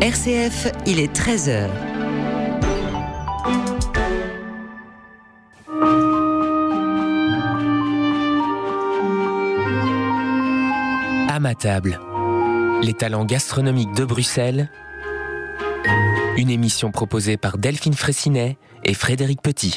RCF, il est 13h. À ma table, les talents gastronomiques de Bruxelles. Une émission proposée par Delphine Fraissinet et Frédéric Petit.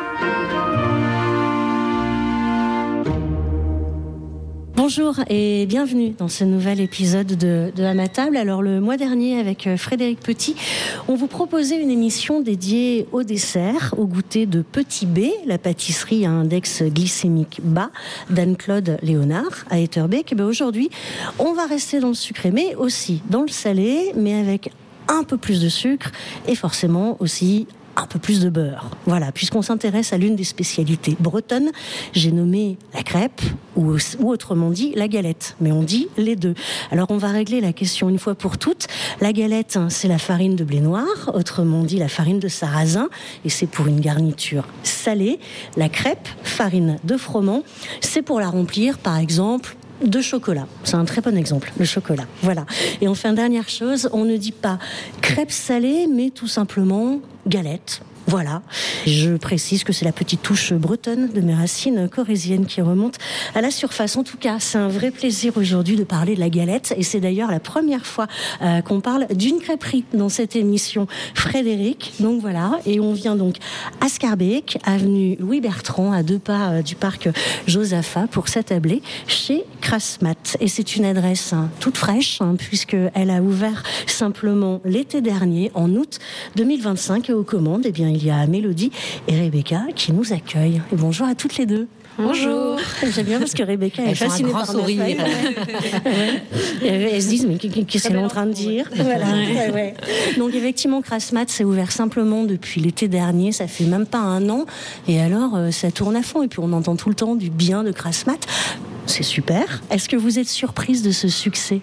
Bonjour et bienvenue dans ce nouvel épisode de À ma table. Alors le mois dernier avec Frédéric Petit, on vous proposait une émission dédiée au dessert, au goûter de Petit B, la pâtisserie à index glycémique bas d'Anne-Claude Léonard à Etterbeek. Aujourd'hui, on va rester dans le sucré, mais aussi dans le salé, mais avec un peu plus de sucre et forcément aussi un peu plus de beurre. Voilà, puisqu'on s'intéresse à l'une des spécialités bretonnes, j'ai nommé la crêpe, ou autrement dit la galette, mais on dit les deux. Alors on va régler la question une fois pour toutes. La galette, c'est la farine de blé noir, autrement dit la farine de sarrasin, et c'est pour une garniture salée. La crêpe, farine de froment, c'est pour la remplir, par exemple, de chocolat. C'est un très bon exemple, le chocolat. Voilà. Et enfin, dernière chose, on ne dit pas crêpe salée, mais tout simplement galette. Voilà. Je précise que c'est la petite touche bretonne de mes racines corréziennes qui remonte à la surface. En tout cas, c'est un vrai plaisir aujourd'hui de parler de la galette. Et c'est d'ailleurs la première fois qu'on parle d'une crêperie dans cette émission. Frédéric, donc voilà. Et on vient donc à Schaerbeek, avenue Louis Bertrand, à 2 pas du parc Josaphat, pour s'attabler chez Krasmat. Et c'est une adresse toute fraîche, puisqu'elle a ouvert simplement l'été dernier, en août 2025. Et aux commandes, eh bien, il y a Mélodie et Rebecca qui nous accueillent. Et bonjour à toutes les deux. Bonjour. J'aime bien parce que Rebecca est fascinée par sourire. Elles se disent mais qu'est-ce qu'elle est en train de dire. Voilà. Ouais. Donc effectivement, Krasmat s'est ouvert simplement depuis l'été dernier. Ça fait même pas un an. Et alors ça tourne à fond. Et puis on entend tout le temps du bien de Krasmat. C'est super. Est-ce que vous êtes surprise de ce succès,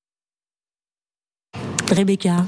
Rebecca?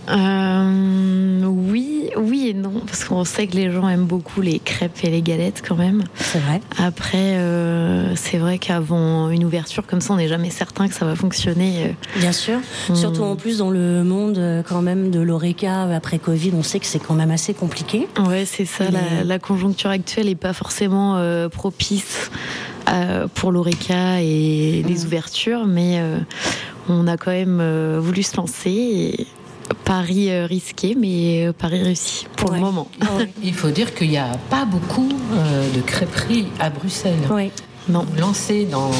Oui et non, parce qu'on sait que les gens aiment beaucoup les crêpes et les galettes quand même. C'est vrai. Après, c'est vrai qu'avant une ouverture comme ça, on n'est jamais certain que ça va fonctionner. Bien sûr, surtout en plus dans le monde quand même de l'Horeca après Covid, on sait que c'est quand même assez compliqué. Ouais, c'est ça. La conjoncture actuelle n'est pas forcément propice pour l'Horeca et les ouvertures, mais on a quand même voulu se lancer. Et pari risqué, mais pari réussi pour le moment. Il faut dire qu'il n'y a pas beaucoup de crêperies à Bruxelles. Oui. Non. Lancé dans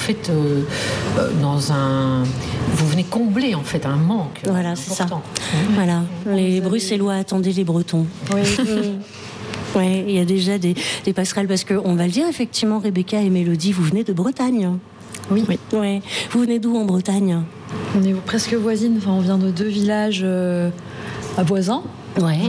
un, vous venez combler en fait un manque. Voilà, important. c'est ça. Voilà, les Bruxellois attendaient les Bretons. Oui. Ouais, il y a déjà des passerelles parce que on va le dire effectivement, Rebecca et Mélodie, vous venez de Bretagne. Oui. Ouais. Vous venez d'où en Bretagne? On est presque voisines. Enfin, on vient de 2 villages voisins. Ouais.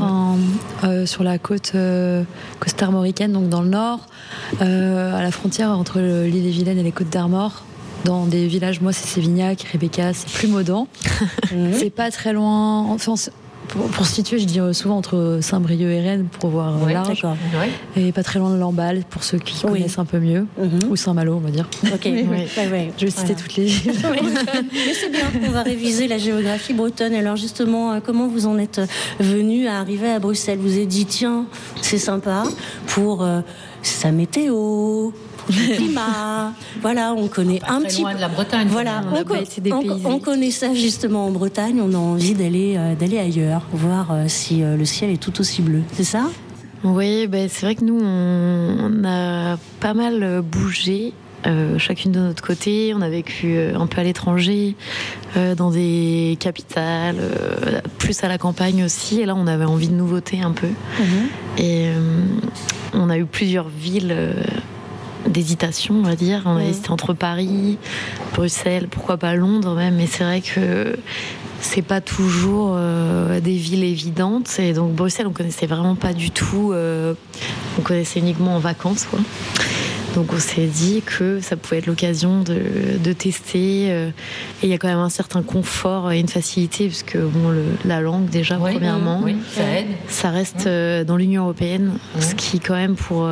Sur la côte armoricaine, donc dans le nord, à la frontière entre l'Ille-et-Vilaine et les Côtes d'Armor. Dans des villages, moi c'est Sévignac, Rebecca c'est Plumaudan. C'est pas très loin. Enfin, pour se situer, je dis souvent entre Saint-Brieuc et Rennes pour voir large. D'accord. Et pas très loin de Lamballe pour ceux qui connaissent un peu mieux. Ou Saint-Malo, on va dire. Ok. Je vais citer toutes les villes. Mais c'est bien, on va réviser la géographie bretonne. Alors justement, comment vous en êtes venu à arriver à Bruxelles? Vous vous êtes dit, tiens, c'est sympa pour sa météo, le climat. Voilà, on connaît pas un très petit loin peu. de la Bretagne. Voilà, on connaît ça justement en Bretagne. On a envie d'aller ailleurs, voir si le ciel est tout aussi bleu. C'est ça? Oui, c'est vrai que nous, on a pas mal bougé. Chacune de notre côté, on a vécu un peu à l'étranger, dans des capitales, plus à la campagne aussi. Et là, on avait envie de nouveautés un peu. Et on a eu plusieurs villes d'hésitation, on va dire. On a hésité entre Paris, Bruxelles, pourquoi pas Londres même. Mais c'est vrai que c'est pas toujours des villes évidentes. Et donc Bruxelles, on connaissait vraiment pas du tout. On connaissait uniquement en vacances, quoi. Donc on s'est dit que ça pouvait être l'occasion de tester. Et il y a quand même un certain confort et une facilité, puisque la langue déjà, premièrement, ça aide. Ça reste dans l'Union européenne, ce qui quand même pour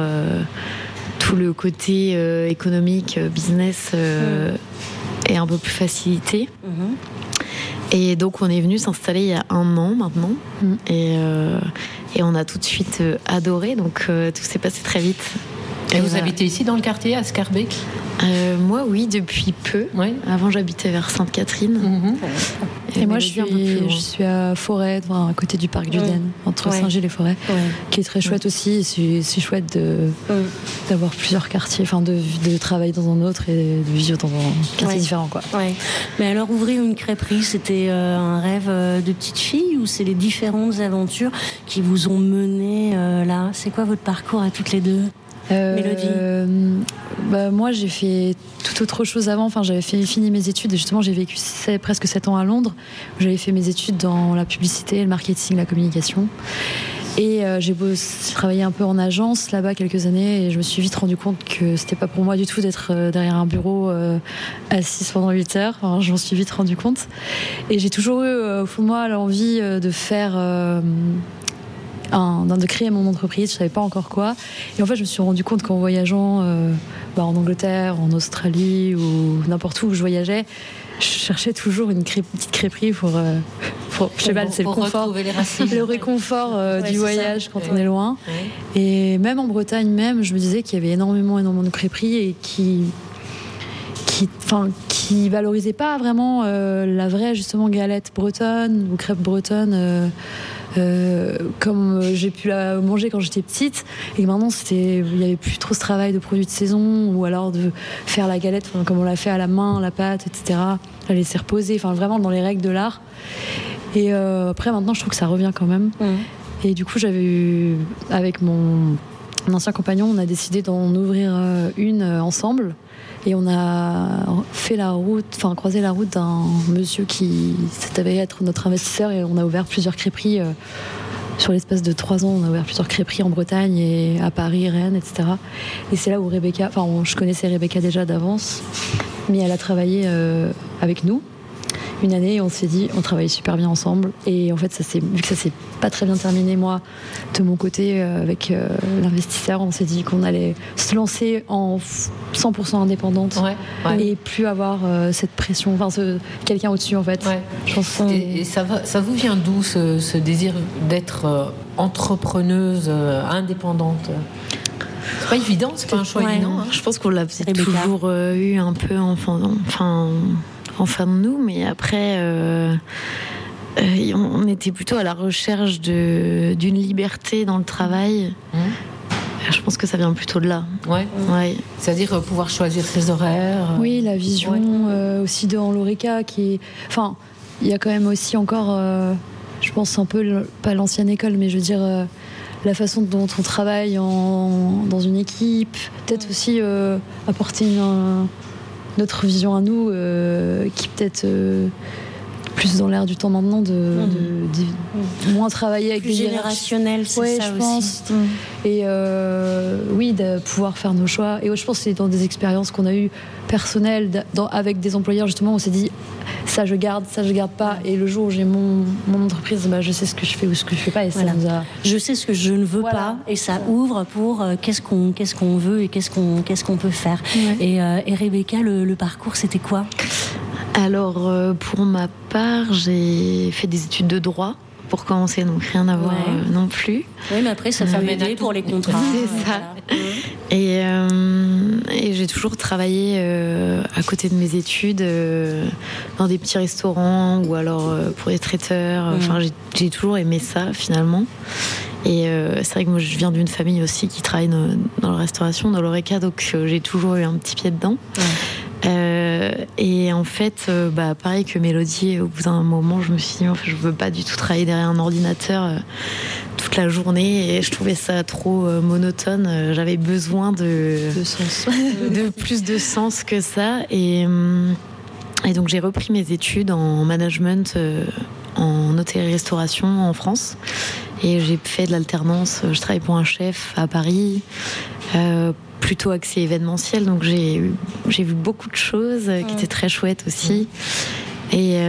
tout le côté économique, business, est un peu plus facilité. Et donc on est venu s'installer il y a 1 an maintenant. Et on a tout de suite adoré, donc tout s'est passé très vite. Et vous habitez ici dans le quartier, à Scarbeck ? Moi, oui, depuis peu. Oui. Avant, j'habitais vers Sainte-Catherine. Et moi, je suis à Forêt, à côté du parc du Den, entre Saint-Gilles et Forêt, qui est très chouette aussi. Et c'est chouette d'avoir plusieurs quartiers, de travailler dans un autre et de vivre dans un quartier différent, quoi. Ouais. Mais alors, ouvrir une crêperie, c'était un rêve de petite fille ou c'est les différentes aventures qui vous ont mené là ? C'est quoi votre parcours à toutes les deux ? Mélodie. Moi, j'ai fait tout autre chose avant. J'avais fini mes études et justement, j'ai vécu presque 7 ans à Londres. J'avais fait mes études dans la publicité, le marketing, la communication. Et j'ai travaillé un peu en agence là-bas quelques années et je me suis vite rendu compte que c'était pas pour moi du tout d'être derrière un bureau assise pendant 8 heures. Je m'en suis vite rendu compte. Et j'ai toujours eu au fond de moi l'envie de faire... de créer mon entreprise, je savais pas encore quoi. Et en fait, je me suis rendu compte qu'en voyageant en Angleterre, en Australie ou n'importe où je voyageais, je cherchais toujours une petite crêperie pour je sais pas, c'est le confort, le réconfort du voyage quand on est loin. Ouais. Et même en Bretagne, je me disais qu'il y avait énormément de crêperies et qui valorisaient pas vraiment la vraie justement galette bretonne ou crêpe bretonne. Comme j'ai pu la manger quand j'étais petite et maintenant il y avait plus trop ce travail de produits de saison ou alors de faire la galette comme on l'a fait à la main, la pâte, etc., la laisser reposer, vraiment dans les règles de l'art. Et après maintenant je trouve que ça revient quand même. Et du coup avec mon ancien compagnon, on a décidé d'en ouvrir une ensemble. Et on a croisé la route d'un monsieur qui s'avait être notre investisseur et on a ouvert plusieurs crêperies. Sur l'espace de 3 ans, on a ouvert plusieurs crêperies en Bretagne et à Paris, Rennes, etc. Et c'est là où Rebecca, je connaissais Rebecca déjà d'avance, mais elle a travaillé avec nous une année et on s'est dit, on travaille super bien ensemble. Et en fait, vu que ça s'est pas très bien terminé, moi, de mon côté, avec l'investisseur, on s'est dit qu'on allait se lancer en 100% indépendante et plus avoir cette pression, quelqu'un au-dessus, en fait. Ouais. Je pense et ça vous vient d'où ce désir d'être entrepreneuse, indépendante ? C'est pas évident, c'est pas un choix évident. Je pense qu'on l'a toujours eu un peu enfin de nous, mais après on était plutôt à la recherche d'une liberté dans le travail. Je pense que ça vient plutôt de là. Ouais. C'est-à-dire pouvoir choisir ses horaires. Oui, la vision aussi dans l'Oreca il y a quand même aussi encore je pense un peu pas l'ancienne école, mais je veux dire la façon dont on travaille dans une équipe, peut-être aussi apporter notre vision à nous qui peut-être plus dans l'air du temps maintenant de moins travailler avec plus des générationnel, c'est ça je pense. Et de pouvoir faire nos choix. Et je pense que c'est dans des expériences qu'on a eues personnelles avec des employeurs justement, on s'est dit ça je garde pas. Et le jour où j'ai mon entreprise, je sais ce que je fais ou ce que je fais pas. Et ça nous a... Je sais ce que je ne veux pas. Et ça ouvre pour qu'est-ce qu'on veut et qu'est-ce qu'on peut faire. Et Rebecca, le parcours, c'était quoi ? Alors, pour ma part, j'ai fait des études de droit pour commencer, donc rien à voir non plus. Oui, mais après, ça fait aider pour les contrats. C'est ça. Et j'ai toujours travaillé à côté de mes études dans des petits restaurants ou alors pour des traiteurs. J'ai toujours aimé ça, finalement. Et c'est vrai que moi, je viens d'une famille aussi qui travaille dans la restauration, dans l'Oreca, donc j'ai toujours eu un petit pied dedans. Et en fait, pareil que Mélodie, au bout d'un moment, je me suis dit, je veux pas du tout travailler derrière un ordinateur toute la journée et je trouvais ça trop monotone. J'avais besoin de sens. De plus de sens que ça. Et donc j'ai repris mes études en management en hôtellerie-restauration en France. Et j'ai fait de l'alternance. Je travaille pour un chef à Paris. Plutôt axé événementiel, donc j'ai vu beaucoup de choses qui étaient très chouettes aussi. Et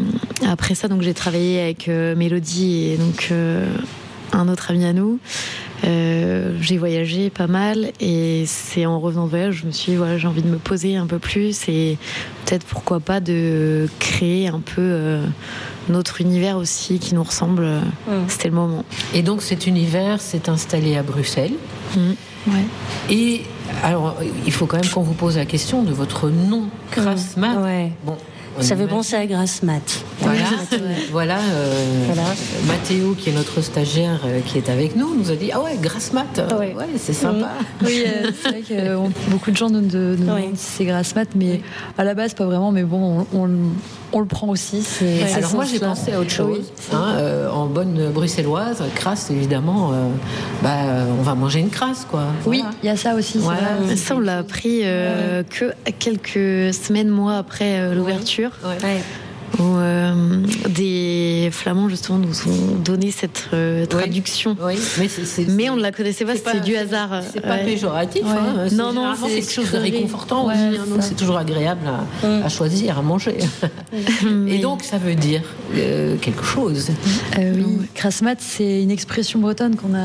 après ça, donc j'ai travaillé avec Mélodie et donc un autre ami à nous J'ai voyagé pas mal et c'est en revenant de voyage, je me suis dit, voilà, j'ai envie de me poser un peu plus et peut-être pourquoi pas de créer un peu notre univers aussi qui nous ressemble. C'était le moment. Et donc cet univers s'est installé à Bruxelles. Ouais. Et alors, il faut quand même qu'on vous pose la question de votre nom, Grassmat. Ouais. Bon, Ça fait penser à Grassmat. Voilà. Mathéo, qui est notre stagiaire, qui est avec nous, nous a dit Grassmat. Ouais, c'est sympa. Oui, c'est vrai que beaucoup de gens nous demandent si c'est Grassmat, mais à la base pas vraiment. Mais bon, on le prend aussi. Alors moi j'ai pensé à autre chose. En bonne bruxelloise, crasse évidemment. On va manger une crasse, quoi. Oui, il y a ça aussi. Ouais. Ça on l'a appris que quelques semaines, mois après l'ouverture. Où des Flamands justement nous ont donné cette traduction. Oui. Mais on ne la connaissait pas, c'était du hasard. C'est pas péjoratif. Non, c'est quelque chose de réconfortant aussi. Donc c'est toujours agréable à choisir, à manger. Et donc ça veut dire quelque chose. Oui, Grassmat, c'est une expression bretonne qu'on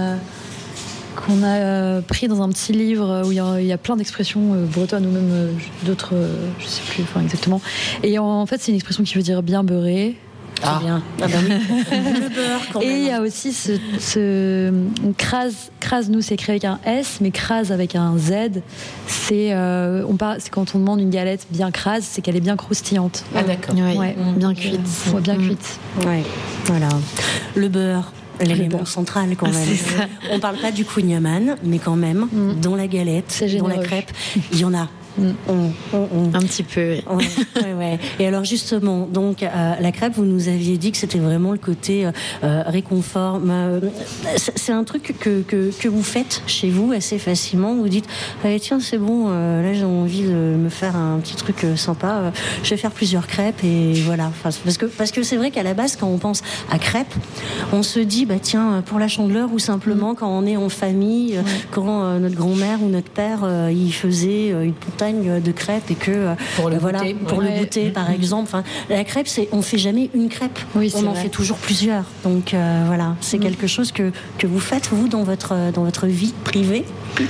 a pris dans un petit livre où il y a plein d'expressions bretonnes ou même d'autres, je sais plus exactement. Et en fait, c'est une expression qui veut dire bien beurré. C'est bien. Le beurre, quand même. Et il y a aussi ce crase, nous, c'est écrit avec un S, mais crase avec un Z. C'est quand on demande une galette bien crase, c'est qu'elle est bien croustillante. Ah, d'accord. Ouais. Bien cuite. Bien cuite. Ouais. Voilà. Le beurre. L'élément central quand même. On parle pas du kouign-amann, mais quand même, dans la galette, dans la crêpe, il y en a. Un petit peu. Ouais. Et alors justement, donc la crêpe, vous nous aviez dit que c'était vraiment le côté réconfort. C'est un truc que vous faites chez vous assez facilement. Vous dites tiens, c'est bon, là j'ai envie de me faire un petit truc sympa. Je vais faire plusieurs crêpes et voilà. Parce que c'est vrai qu'à la base, quand on pense à crêpes, on se dit tiens, pour la Chandeleur ou simplement quand on est en famille, quand notre grand-mère ou notre père il faisait une montagne de crêpes et que pour le goûter par exemple. Enfin, la crêpe, on fait jamais une crêpe. Oui, on en fait toujours plusieurs. Donc voilà, c'est quelque chose que vous faites vous dans votre vie privée.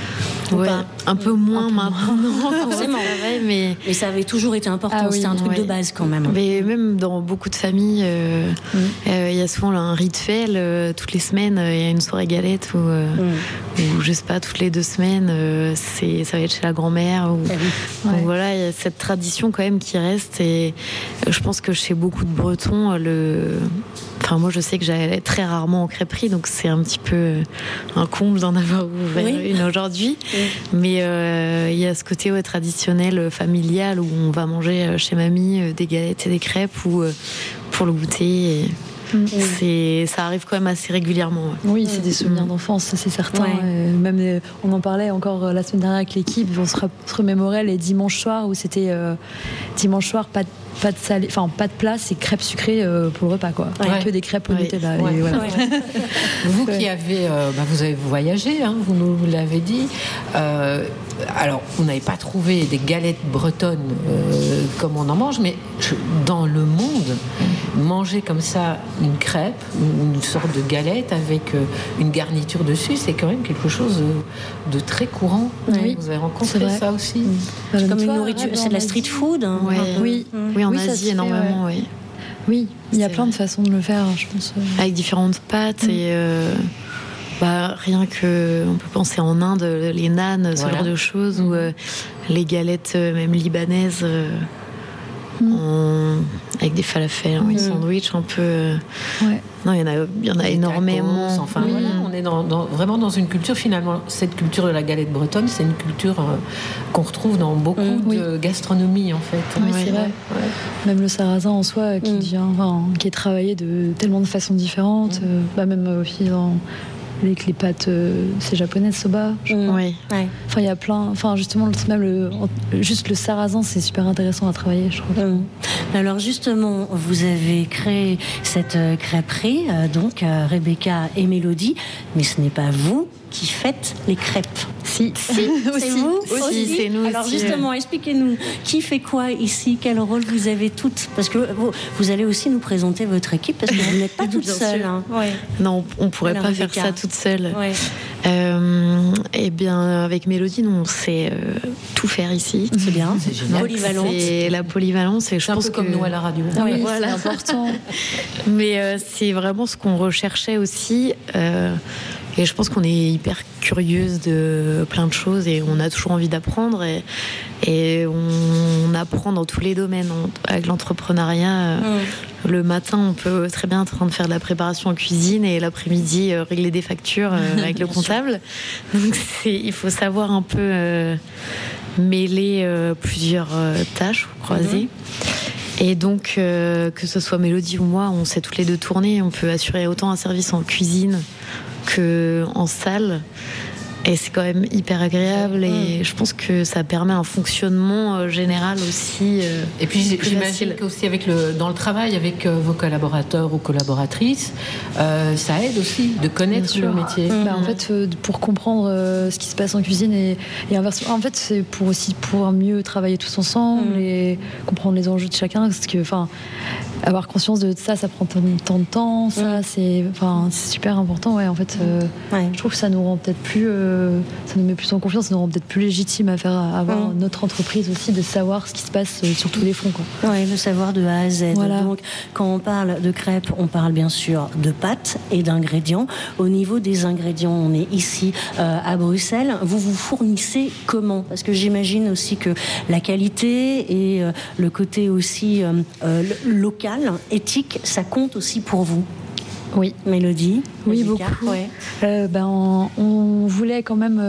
Un peu moins maintenant, forcément. Mais ça avait toujours été important. C'était un truc de base quand même. Mais même dans beaucoup de familles, il y a souvent un rituel. Toutes les semaines, il y a une soirée galette ou je sais pas, toutes les 2 semaines, ça va être chez la grand-mère. Donc voilà, il y a cette tradition quand même qui reste. Et je pense que chez beaucoup de Bretons, moi je sais que j'allais très rarement en crêperie, donc c'est un petit peu un comble d'en avoir ouvert une aujourd'hui. Mais il y a ce côté traditionnel, familial, où on va manger chez mamie des galettes et des crêpes ou pour le goûter. Ça arrive quand même assez régulièrement. Oui, c'est des souvenirs d'enfance, ça c'est certain. Même on en parlait encore la semaine dernière avec l'équipe, on se remémorait les dimanches soirs où c'était dimanche soir, pas de salé, pas de plat, c'est crêpes sucrées pour le repas, quoi. Que des crêpes au Nutella. Voilà. Vous qui avez, vous avez voyagé, vous nous l'avez dit. Alors, vous n'avez pas trouvé des galettes bretonnes comme on en mange, mais dans le monde, manger comme ça une crêpe, une sorte de galette avec une garniture dessus, c'est quand même quelque chose de très courant. Oui. Vous avez rencontré ça aussi. Comme une nourriture, c'est de la street food. Oui, en Asie énormément. Oui, il y a plein de façons de le faire, je pense. Avec différentes pâtes et rien que on peut penser en Inde, les naans, ce genre de choses, ou les galettes même libanaises avec des falafels, des sandwichs un peu. Non, il y en a énormément. Tacos, voilà, on est vraiment dans une culture, finalement, cette culture de la galette bretonne, c'est une culture qu'on retrouve dans beaucoup de gastronomie, en fait. Oui, c'est vrai. Même le sarrasin en soi, qui est travaillé de tellement de façons différentes, même aussi avec les pâtes, c'est japonais, soba. Oui. Il y a plein. Justement, juste le sarrasin, c'est super intéressant à travailler, je trouve. Alors justement, vous avez créé cette crêperie, donc Rebecca et Mélodie, mais ce n'est pas vous qui faites les crêpes. Si. C'est vous aussi. C'est nous. Alors aussi, justement, expliquez-nous qui fait quoi ici, quel rôle vous avez toutes, parce que vous allez aussi nous présenter votre équipe parce que vous n'êtes pas toute seule. Hein. Ouais. Non, on pourrait pas faire ça toute seule. Ouais. Eh bien, avec Mélodie, nous, on sait tout faire ici. C'est bien. C'est génial. Polyvalente. C'est la polyvalence, et je C'est un pense peu comme nous à la radio. Oui, voilà. c'est important. Mais c'est vraiment ce qu'on recherchait aussi. Et je pense qu'on est hyper curieuse de plein de choses et on a toujours envie d'apprendre. Et on apprend dans tous les domaines. Avec l'entrepreneuriat, le matin, on peut très bien être en train de faire de la préparation en cuisine et l'après-midi, régler des factures avec le comptable. Donc il faut savoir un peu mêler plusieurs tâches ou croiser. Et donc, que ce soit Mélodie ou moi, on sait toutes les deux tourner. On peut assurer autant un service en cuisine qu'en salle. Et c'est quand même hyper agréable. Et je pense que ça permet un fonctionnement général aussi. Et puis j'imagine facile. qu'aussi dans le travail avec vos collaborateurs ou collaboratrices, ça aide aussi de connaître le métier. En fait, pour comprendre ce qui se passe en cuisine et inversement, en fait, c'est pour mieux travailler tous ensemble et comprendre les enjeux de chacun. Parce que, avoir conscience de ça prend tant de temps. Ça, c'est super important. Ouais, en fait, je trouve que ça nous rend peut-être plus, ça nous met plus en confiance, ça nous rend peut-être plus légitime à avoir notre entreprise aussi, de savoir ce qui se passe sur tous les fronts. Oui, le savoir de A à Z. Voilà. Donc, quand on parle de crêpes, on parle bien sûr de pâtes et d'ingrédients. Au niveau des ingrédients, on est ici à Bruxelles. Vous vous fournissez comment ? Parce que j'imagine aussi que la qualité et le côté aussi local, éthique, ça compte aussi pour vous. Oui. Mélodie. Oui, Jessica, beaucoup. Ouais. On voulait quand même.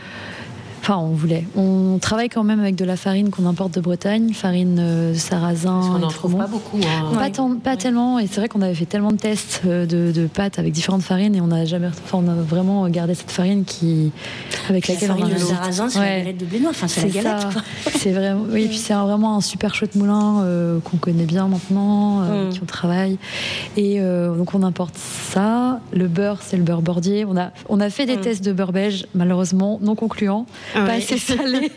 On travaille quand même avec de la farine qu'on importe de Bretagne, farine sarrasin. Parce qu'on et n'en trouve pas beaucoup. Hein. Pas tellement. Et c'est vrai qu'on avait fait tellement de tests de pâtes avec différentes farines et on a vraiment gardé cette farine avec laquelle on a. Le sarrasin, c'est la galette de blé noir. Enfin, c'est la galette. Quoi. C'est vraiment. Oui, et puis c'est vraiment un super chouette moulin qu'on connaît bien maintenant, qui on travaille. Et donc on importe ça. Le beurre, c'est le beurre Bordier. On a fait des tests de beurre belge, malheureusement non concluants. Pas assez salé.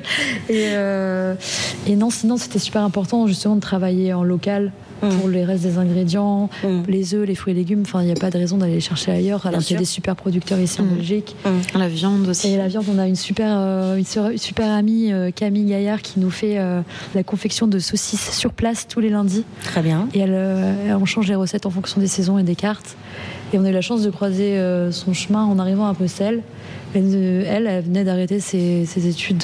Et non, sinon c'était super important justement de travailler en local pour les restes des ingrédients, les œufs, les fruits et légumes. Enfin, il n'y a pas de raison d'aller les chercher ailleurs. Alors qu'il y a des super producteurs ici en Belgique. La viande aussi. Et la viande, on a une super amie, Camille Gaillard, qui nous fait la confection de saucisses sur place tous les lundis. Très bien. Et on change les recettes en fonction des saisons et des cartes. Et on a eu la chance de croiser son chemin en arrivant à Bruxelles. Elle venait d'arrêter ses études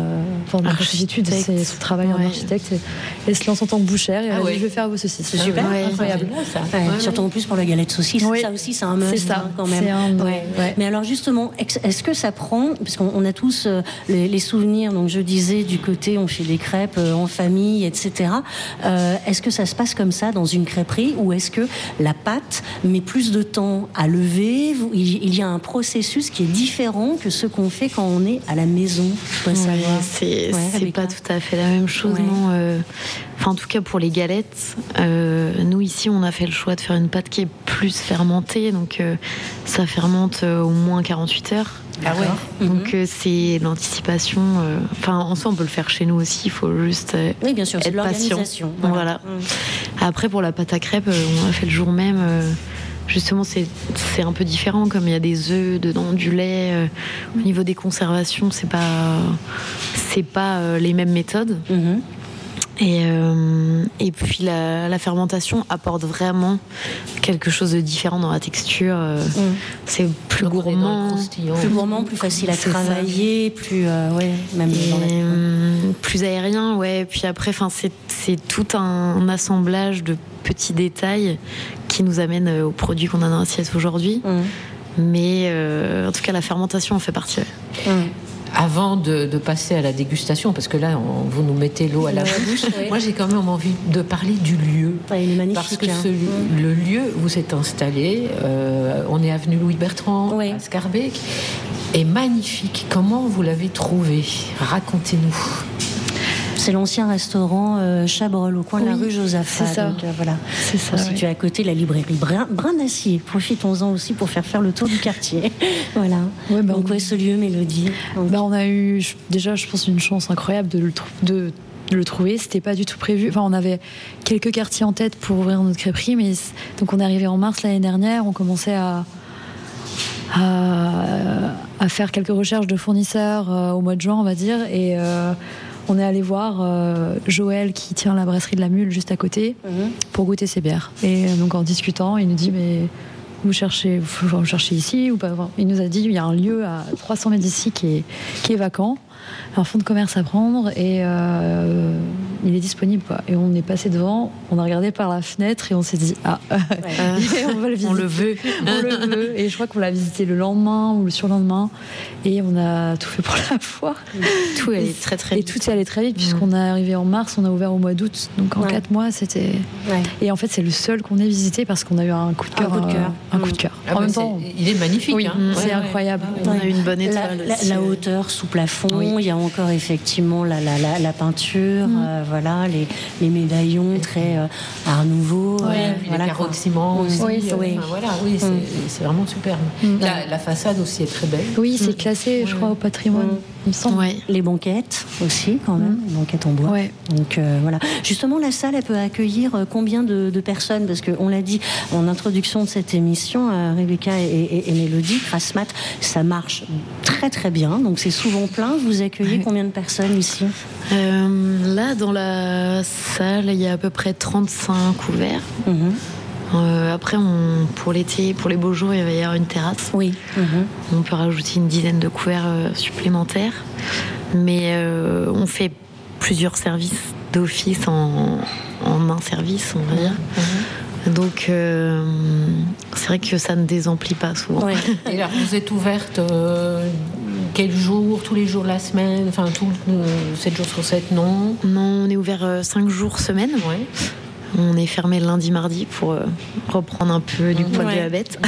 c'est son travail en architecte. Elle se lance en tant que bouchère et elle a dit, je vais faire vos saucisses. C'est super, incroyable. Surtout en plus pour la galette saucisse. Oui. Ça aussi, c'est un must. C'est ça, quand même. Mais alors justement, est-ce que ça prend, parce qu'on a tous les souvenirs, donc je disais du côté, on fait des crêpes en famille, etc. Est-ce que ça se passe comme ça dans une crêperie ou est-ce que la pâte met plus de temps à lever ? Il y a un processus qui est différent que ce qu'on fait quand on est à la maison. C'est pas tout à fait la même chose, non. En tout cas pour les galettes, nous ici on a fait le choix de faire une pâte qui est plus fermentée, donc ça fermente au moins 48 heures. Ah ouais. Donc c'est l'anticipation. En soi on peut le faire chez nous aussi, il faut juste oui, bien sûr, c'est être de l'organisation. Patient. Voilà. Après pour la pâte à crêpes, on a fait le jour même. Justement, c'est un peu différent, comme il y a des œufs dedans, du lait. Au niveau des conservations, c'est pas les mêmes méthodes. Et puis la fermentation apporte vraiment quelque chose de différent dans la texture. C'est plus gourmand, plus facile à travailler, plus même plus aérien, ouais. Puis après, c'est tout un assemblage de petits détails qui nous amène au produit qu'on a dans l'assiette aujourd'hui. Mais en tout cas, la fermentation en fait partie. Avant de passer à la dégustation, parce que là, vous nous mettez l'eau à la bouche, moi j'ai quand même envie de parler du lieu. Il est magnifique. Parce que le lieu où vous êtes installé, on est avenue Louis Bertrand, à Schaerbeek, est magnifique. Comment vous l'avez trouvé ? Racontez-nous. C'est l'ancien restaurant Chabrol au coin de la rue Josaphat. C'est ça. Donc, voilà. C'est ça. Situé à côté de la librairie Brin d'Acier. Profitons-en aussi pour faire le tour du quartier. Voilà. Ouais, Donc ce lieu Mélodie. On a eu déjà, je pense, une chance incroyable de le trouver. C'était pas du tout prévu. Enfin, on avait quelques quartiers en tête pour ouvrir notre crêperie, mais donc on est arrivé en mars l'année dernière. On commençait à faire quelques recherches de fournisseurs au mois de juin, on va dire, et on est allé voir Joël qui tient la brasserie de la Mule juste à côté pour goûter ses bières. Et donc en discutant, il nous dit mais vous cherchez ici ou pas? Il nous a dit il y a un lieu à 300 mètres d'ici qui est vacant, un fonds de commerce à prendre et il est disponible quoi. Et on est passé devant, on a regardé par la fenêtre et on s'est dit on va le visiter. On le veut. On le veut. Et je crois qu'on l'a visité le lendemain ou le surlendemain et on a tout fait pour la foire. Tout est allé très très vite. Et tout est allé très vite puisqu'on est arrivé en mars, on a ouvert au mois d'août. Donc en 4 mois c'était. Ouais. Et en fait c'est le seul qu'on ait visité parce qu'on a eu un coup de cœur. Un coup de cœur. Ah en même temps. Il est magnifique. Oui, hein. c'est incroyable. On a eu une bonne étoile. La hauteur sous plafond, il y a encore effectivement la peinture, voilà, les médaillons très Art Nouveau. Les carreaux de ciment aussi. C'est vraiment superbe. La façade aussi est très belle. Oui, c'est classé, je crois, au patrimoine, il me semble. Les banquettes aussi, quand même, les banquettes en bois. Ouais. Donc voilà. Justement, la salle, elle peut accueillir combien de personnes? Parce qu'on l'a dit en introduction de cette émission, Rebecca et Mélodie, Crassmat, ça marche très très bien. Donc c'est souvent plein. Vous accueillez combien de personnes ici? Là, dans la salle, il y a à peu près 35 ouverts. Après, pour l'été, pour les beaux jours, il va y avoir une terrasse. Oui. On peut rajouter une dizaine de couverts supplémentaires. Mais on fait plusieurs services d'office en un service, on va dire. Donc, c'est vrai que ça ne désemplit pas souvent. Ouais. Et alors, vous êtes ouverte quel jour? Tous les jours de la semaine? Enfin, 7 jours sur 7, non? Non, on est ouvert 5 jours semaine. Ouais. On est fermé lundi, mardi pour reprendre un peu du poil de la bête.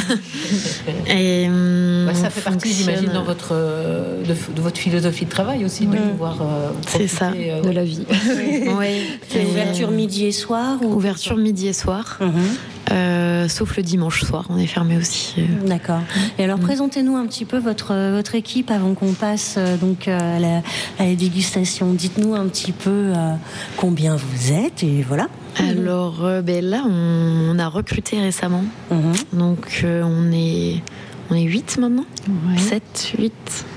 Et ça fait partie, j'imagine, de votre philosophie de travail aussi, de pouvoir profiter. C'est ça, de la vie. C'est ouverture midi et soir Ouverture midi et soir. Sauf le dimanche soir, on est fermé aussi. D'accord. Et alors, présentez-nous un petit peu votre équipe avant qu'on passe donc à la dégustation. Dites-nous un petit peu combien vous êtes et voilà. Alors là, on a recruté récemment. Donc on est 8 maintenant. 7, 8.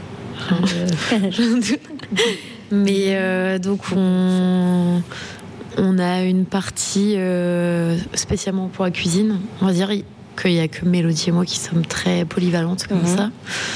Mais donc on a une partie spécialement pour la cuisine. On va dire qu'il n'y a que Mélodie et moi qui sommes très polyvalentes comme ça.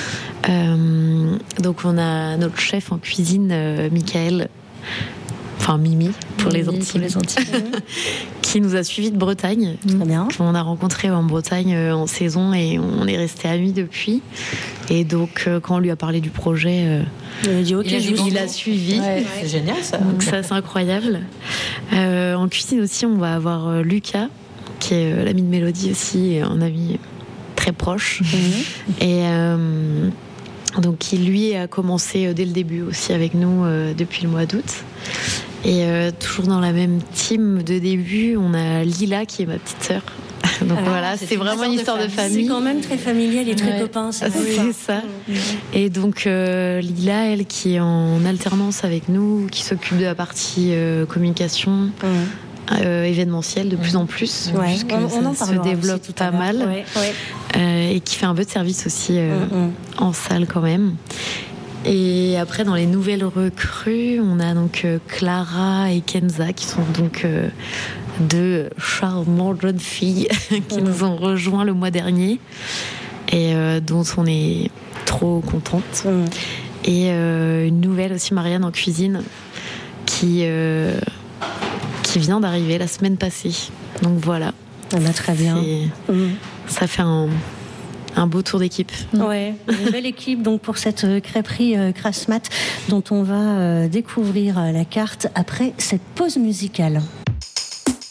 Donc on a notre chef en cuisine, Michael, enfin Mimi pour les Antilles, qui nous a suivis de Bretagne. Très bien. On a rencontré en Bretagne en saison et on est restés amis depuis. Et donc quand on lui a parlé du projet, il a dit ok, il a suivi. C'est génial ça. Donc ça c'est incroyable. En cuisine aussi on va avoir Lucas qui est l'ami de Mélodie aussi, et un ami très proche. Et donc qui lui a commencé dès le début aussi avec nous depuis le mois d'août. Et toujours dans la même team de début, on a Lila qui est ma petite sœur. Donc voilà, c'est vraiment une histoire de famille. C'est quand même très familial et très copain. C'est ça. Et donc Lila, elle qui est en alternance avec nous, qui s'occupe de la partie communication, événementielle de plus en plus, puisque on ça se développe pas mal. Et qui fait un peu de service aussi en salle quand même. Et après, dans les nouvelles recrues, on a donc Clara et Kenza, qui sont donc deux charmantes jeunes filles qui nous ont rejoints le mois dernier et dont on est trop contente. Et une nouvelle aussi, Marianne en cuisine, qui vient d'arriver la semaine passée. Donc voilà. Très bien. Ça fait un beau tour d'équipe. Ouais, une belle équipe donc pour cette crêperie Crassmat dont on va découvrir la carte après cette pause musicale.